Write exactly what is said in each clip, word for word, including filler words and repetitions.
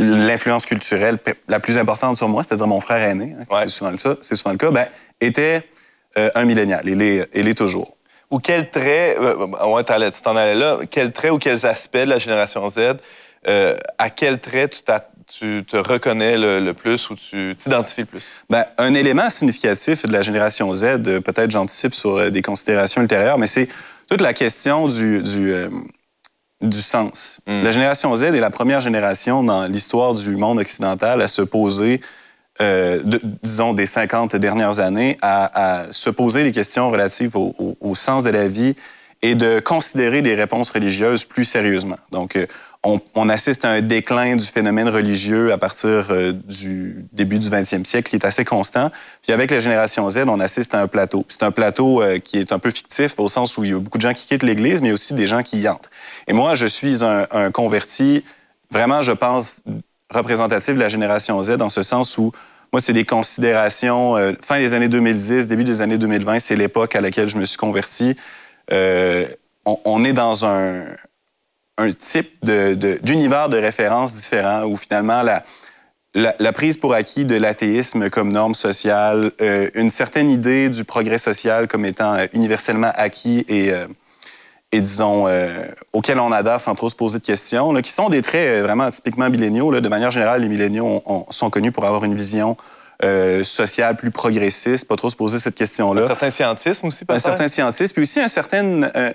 l'influence culturelle la plus importante sur moi, c'est-à-dire mon frère aîné, hein, ouais. c'est souvent le cas, c'est souvent le cas, ben, était euh, un millénial. Il est, il est toujours. Ou quel trait, euh, ouais, tu t'en allais là, quel trait ou quels aspects de la génération Z, euh, à quel trait tu, tu te reconnais le, le plus ou tu t'identifies le plus? Ben, un élément significatif de la génération Z, euh, peut-être j'anticipe sur euh, des considérations ultérieures, mais c'est toute la question du, du, euh, du sens. Mm. La génération Z est la première génération dans l'histoire du monde occidental à se poser Euh, de, disons, des cinquante dernières années, à, à se poser des questions relatives au, au, au sens de la vie et de considérer des réponses religieuses plus sérieusement. Donc, euh, on, on assiste à un déclin du phénomène religieux à partir euh, du début du vingtième siècle qui est assez constant. Puis avec la génération Z, on assiste à un plateau. C'est un plateau euh, qui est un peu fictif au sens où il y a beaucoup de gens qui quittent l'Église, mais aussi des gens qui y entrent. Et moi, je suis un, un converti, vraiment, je pense, représentatif de la génération Z, dans ce sens où, moi, c'est des considérations, euh, fin des années deux mille dix, début des années deux mille vingt, c'est l'époque à laquelle je me suis converti. Euh, on, on est dans un, un type de, de, d'univers de référence différent, où finalement, la, la, la prise pour acquis de l'athéisme comme norme sociale, euh, une certaine idée du progrès social comme étant euh, universellement acquis et... Euh, et disons, euh, auxquels on adhère sans trop se poser de questions, là, qui sont des traits euh, vraiment typiquement milléniaux. Là. De manière générale, les milléniaux on, on, sont connus pour avoir une vision euh, sociale plus progressiste, pas trop se poser cette question-là. Un certain scientisme aussi, peut-être? Un certain scientisme, puis aussi un certain, euh,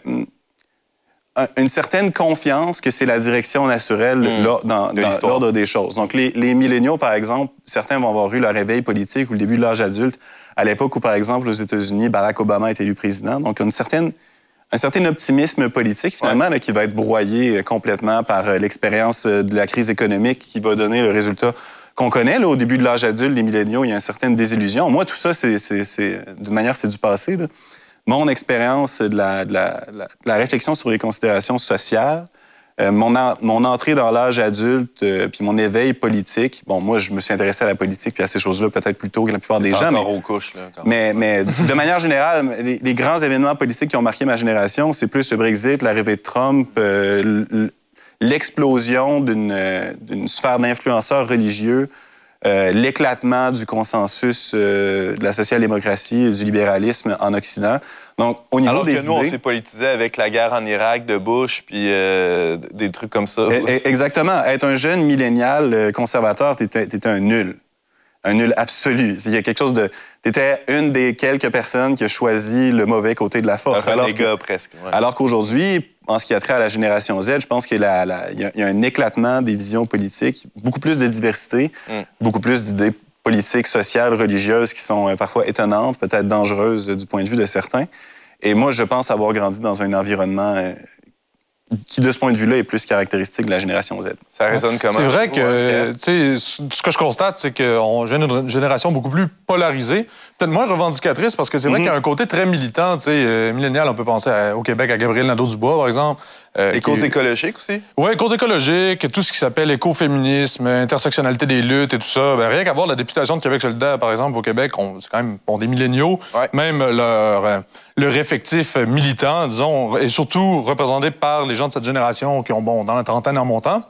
un, une certaine confiance que c'est la direction naturelle mmh. là, dans, dans l'ordre des choses. Donc, les, les milléniaux, par exemple, certains vont avoir eu leur réveil politique ou le début de l'âge adulte à l'époque où, par exemple, aux États-Unis, Barack Obama est élu président. Donc, une certaine... un certain optimisme politique, finalement, ouais. là, qui va être broyé complètement par euh, l'expérience euh, de la crise économique qui va donner le résultat qu'on connaît. Là, au début de l'âge adulte, les milléniaux, il y a une certaine désillusion. Moi, tout ça, c'est, c'est, c'est, d'une manière, c'est du passé. Là. Mon expérience de la, de, la, de, la, de la réflexion sur les considérations sociales, euh, mon, en, mon entrée dans l'âge adulte, euh, puis mon éveil politique. Bon, moi, je me suis intéressé à la politique puis à ces choses-là peut-être plus tôt que la plupart des gens. Mais, aux couches, là, quand mais, mais de manière générale, les, les grands événements politiques qui ont marqué ma génération, c'est plus le Brexit, l'arrivée de Trump, euh, l'explosion d'une, d'une sphère d'influenceurs religieux, euh, l'éclatement du consensus euh, de la social-démocratie et du libéralisme en Occident. Donc, au niveau Alors des que nous, idées, on s'est politisé avec la guerre en Irak de Bush, puis euh, des trucs comme ça. Exactement. Être un jeune millénial conservateur, t'étais, t'étais un nul. Un nul absolu. Il y a quelque chose de... T'étais une des quelques personnes qui a choisi le mauvais côté de la force. Un alors les que, gars, presque. Ouais. Alors qu'aujourd'hui, en ce qui a trait à la génération Z, je pense qu'il y a, la, il y a un éclatement des visions politiques, beaucoup plus de diversité, mm. beaucoup plus d'idées politiques, sociales, religieuses qui sont euh, parfois étonnantes, peut-être dangereuses euh, du point de vue de certains. Et moi, je pense avoir grandi dans un environnement... Euh, qui, de ce point de vue-là, est plus caractéristique de la génération Z. Ça résonne comment? C'est vrai que, tu sais, ce que je constate, c'est qu'on vient d'une génération beaucoup plus polarisée, peut-être moins revendicatrice, parce que c'est vrai mm-hmm. qu'il y a un côté très militant, tu sais, euh, millénial, on peut penser à, au Québec à Gabriel Nadeau-Dubois, par exemple. Euh, Les causes qui... écologiques aussi? Oui, causes écologiques, tout ce qui s'appelle écoféminisme, intersectionnalité des luttes et tout ça. Ben, rien qu'à voir la députation de Québec solidaire, par exemple, au Québec, on, c'est quand même bon, des milléniaux, ouais. même leur, euh, leur effectif militant, disons, est surtout représenté par les gens de cette génération qui ont, bon, dans la trentaine en montant.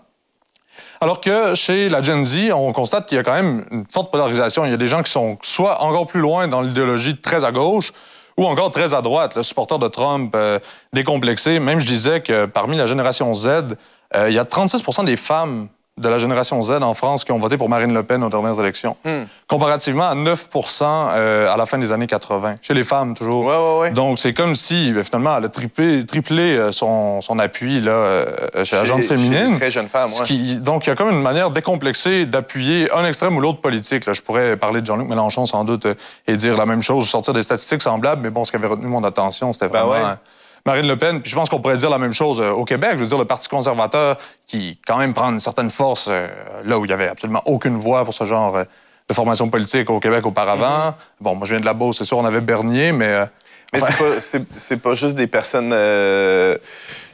Alors que chez la Gen Z, on constate qu'il y a quand même une forte polarisation. Il y a des gens qui sont soit encore plus loin dans l'idéologie très à gauche, ou encore très à droite, le supporter de Trump, euh, décomplexé. Même, je disais que parmi la génération Z, euh, il y a trente-six pour cent des femmes de la génération Z en France qui ont voté pour Marine Le Pen aux dernières élections, mm. comparativement à neuf pour cent euh, à la fin des années quatre-vingt, chez les femmes toujours. Ouais, ouais, ouais. Donc, c'est comme si, ben, finalement, elle a triplé, triplé son, son appui là, euh, chez, chez la gente féminine. Chez les très jeunes femmes, ouais. Qui, donc, il y a comme une manière décomplexée d'appuyer un extrême ou l'autre politique. Là. Je pourrais parler de Jean-Luc Mélenchon, sans doute, euh, et dire la même chose, sortir des statistiques semblables, mais bon, ce qui avait retenu mon attention, c'était vraiment... Ben ouais. Marine Le Pen, puis je pense qu'on pourrait dire la même chose euh, au Québec. Je veux dire, le Parti conservateur qui, quand même, prend une certaine force euh, là où il n'y avait absolument aucune voix pour ce genre euh, de formation politique au Québec auparavant. Mm-hmm. Bon, moi, je viens de la Beauce, c'est sûr, on avait Bernier, mais... Euh, mais enfin... c'est, pas, c'est, c'est pas juste des personnes... Euh...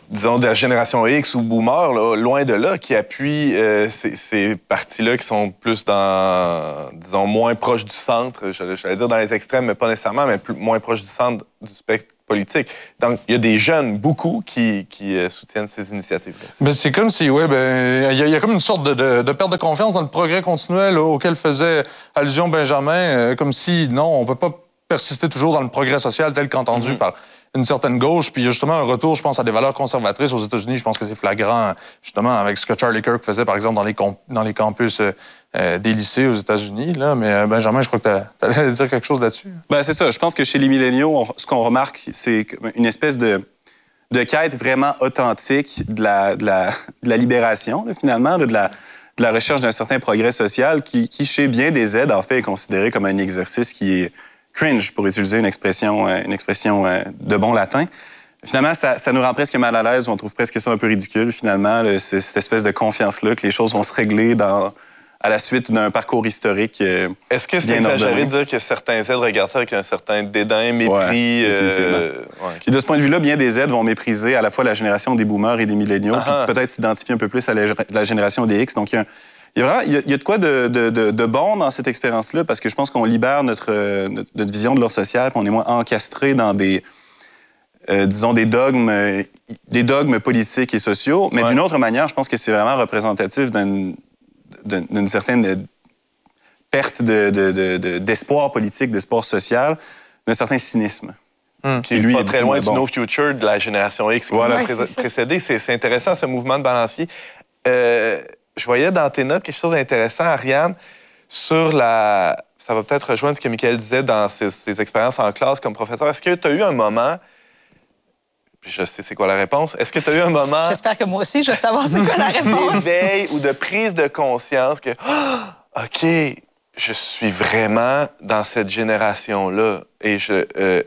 disons, de la génération X ou boomer, là, loin de là, qui appuient euh, ces, ces partis-là qui sont plus dans, disons, moins proches du centre, je, je vais dire dans les extrêmes, mais pas nécessairement, mais plus, moins proches du centre du spectre politique. Donc, il y a des jeunes, beaucoup, qui, qui euh, soutiennent ces initiatives-là. Ben, c'est comme si, oui, ben, il y, y a comme une sorte de, de, de perte de confiance dans le progrès continuel là, auquel faisait allusion Benjamin, euh, comme si, non, on peut pas persister toujours dans le progrès social tel qu'entendu mm-hmm. par une certaine gauche, puis il y a justement un retour, je pense, à des valeurs conservatrices aux États-Unis. Je pense que c'est flagrant, justement, avec ce que Charlie Kirk faisait, par exemple, dans les, dans les campus euh, des lycées aux États-Unis. Là. Mais euh, Benjamin, je crois que tu allais dire quelque chose là-dessus. Ben, c'est ça. Je pense que chez les milléniaux, on, ce qu'on remarque, c'est une espèce de, de quête vraiment authentique de la, de la, de la libération, là, finalement, là, de, la, de la recherche d'un certain progrès social qui, qui, chez bien des aides, en fait, est considéré comme un exercice qui est cringe, pour utiliser une expression, une expression de bon latin. Finalement, ça, ça nous rend presque mal à l'aise. On trouve presque ça un peu ridicule, finalement, là, c'est cette espèce de confiance-là que les choses vont se régler dans, à la suite d'un parcours historique euh, Est-ce que c'est exagéré de dire que certains aides regardent ça avec un certain dédain, mépris? Ouais, euh... ouais. Et de ce point de vue-là, bien des aides vont mépriser à la fois la génération des boomers et des milléniaux, uh-huh. puis peut-être s'identifier un peu plus à la, la génération des X. Donc, il y a un Il y, a vraiment, il, y a, il y a de quoi de, de, de, de bon dans cette expérience-là, parce que je pense qu'on libère notre, notre, notre vision de l'ordre social, qu'on est moins encastré dans des, euh, disons, des dogmes, euh, des dogmes politiques et sociaux. Mais ouais. d'une autre manière, je pense que c'est vraiment représentatif d'une, d'une certaine perte de, de, de, de, d'espoir politique, d'espoir social, d'un certain cynisme. Hum. Qui est lui, pas très loin du bon. No Future de la génération X qui voilà. nous a pré- précédé. C'est, c'est intéressant, ce mouvement de balancier. Euh, Je voyais dans tes notes quelque chose d'intéressant, Ariane, sur la... Ça va peut-être rejoindre ce que Michael disait dans ses, ses expériences en classe comme professeur. Est-ce que tu as eu un moment... Puis je sais c'est quoi la réponse. Est-ce que tu as eu un moment... J'espère que moi aussi, je vais savoir c'est quoi la réponse. D'éveil ou de prise de conscience que... Oh, OK, je suis vraiment dans cette génération-là. Et, je, euh,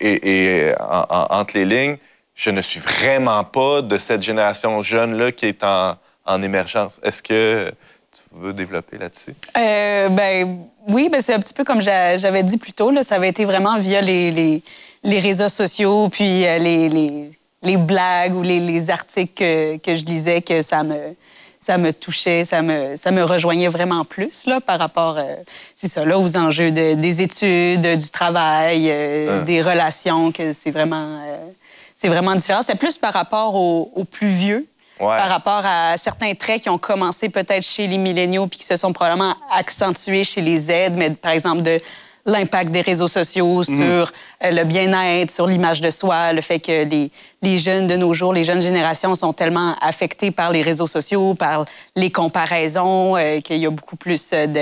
et, et en, en, entre les lignes, je ne suis vraiment pas de cette génération jeune-là qui est en... en émergence. Est-ce que tu veux développer là-dessus? Euh, ben oui, ben c'est un petit peu comme j'avais dit plus tôt. Là, ça avait été vraiment via les, les, les réseaux sociaux, puis les, les, les blagues ou les, les articles que, que je lisais que ça me, ça me touchait, ça me, ça me rejoignait vraiment plus là, par rapport euh, c'est ça, là, aux enjeux de, des études, du travail, euh, hein. des relations, que c'est vraiment, euh, c'est vraiment différent. C'est plus par rapport aux, aux plus vieux. Ouais. Par rapport à certains traits qui ont commencé peut-être chez les milléniaux puis qui se sont probablement accentués chez les Z, mais par exemple de l'impact des réseaux sociaux mmh. sur euh, le bien-être, sur l'image de soi, le fait que les, les jeunes de nos jours, les jeunes générations sont tellement affectées par les réseaux sociaux, par les comparaisons, euh, qu'il y a beaucoup plus de,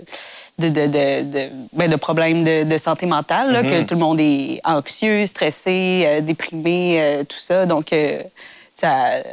de, de, de, de, ben, de problèmes de, de santé mentale, là, mmh. que tout le monde est anxieux, stressé, euh, déprimé, euh, tout ça. Donc, euh, ça...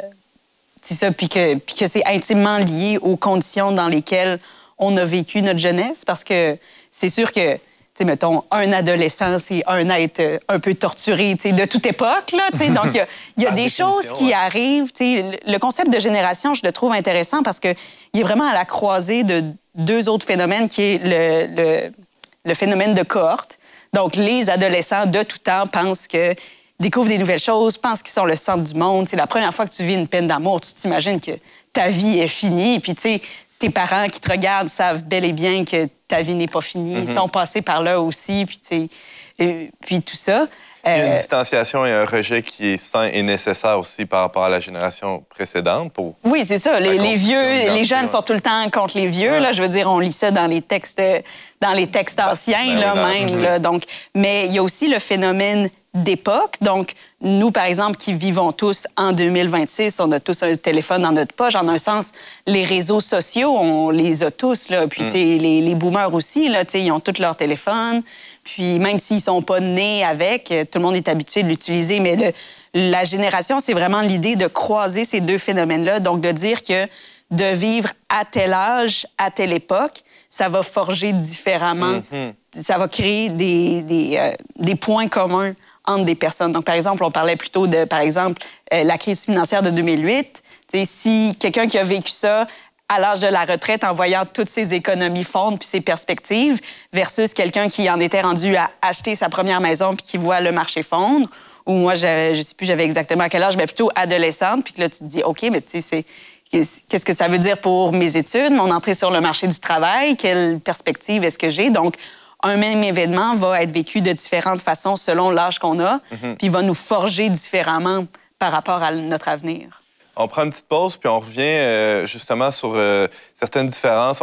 C'est ça, puis que, puis que c'est intimement lié aux conditions dans lesquelles on a vécu notre jeunesse, parce que c'est sûr que, tu sais, mettons, un adolescent, c'est un être un peu torturé, tu sais, de toute époque, là, tu sais. Donc, il y a, y a des choses qui ouais. arrivent, tu sais. Le concept de génération, je le trouve intéressant parce qu'il est vraiment à la croisée de deux autres phénomènes, qui est le, le, le phénomène de cohorte. Donc, les adolescents de tout temps pensent que découvrent des nouvelles choses, pensent qu'ils sont le centre du monde. C'est la première fois que tu vis une peine d'amour, tu t'imagines que ta vie est finie. Puis, tu sais, tes parents qui te regardent savent bel et bien que ta vie n'est pas finie. Mm-hmm. Ils sont passés par là aussi, puis, tu sais, puis tout ça. Il y a une distanciation et un rejet qui est sain et nécessaire aussi par rapport à la génération précédente. Pour oui, c'est ça. Les, les vieux, les jeunes ouais. sont tout le temps contre les vieux. Ouais. Là, je veux dire, on lit ça dans les textes, dans les textes anciens, ben, là, oui, même. Là, donc, mais il y a aussi le phénomène d'époque. Donc, nous, par exemple, qui vivons tous en deux mille vingt-six, on a tous un téléphone dans notre poche. En un sens, les réseaux sociaux, on les a tous. Là. Puis, mm. tu sais, les, les boomers aussi, là, tu sais, ils ont tous leur téléphone. Puis, même s'ils sont pas nés avec, tout le monde est habitué de l'utiliser. Mais le, la génération, c'est vraiment l'idée de croiser ces deux phénomènes-là. Donc, de dire que de vivre à tel âge, à telle époque, ça va forger différemment. Mm-hmm. Ça va créer des, des, euh, des points communs entre des personnes. Donc, par exemple, on parlait plutôt de, par exemple, euh, la crise financière de deux mille huit. T'sais, si quelqu'un qui a vécu ça à l'âge de la retraite en voyant toutes ses économies fondre puis ses perspectives versus quelqu'un qui en était rendu à acheter sa première maison puis qui voit le marché fondre. Ou moi, je sais plus j'avais exactement à quel âge, mais plutôt adolescente. Puis que là, tu te dis, OK, mais tu sais, qu'est-ce que ça veut dire pour mes études, mon entrée sur le marché du travail? Quelle perspective est-ce que j'ai? Donc, un même événement va être vécu de différentes façons selon l'âge qu'on a, mm-hmm. puis va nous forger différemment par rapport à notre avenir. On prend une petite pause, puis on revient euh, justement sur euh, certaines différences.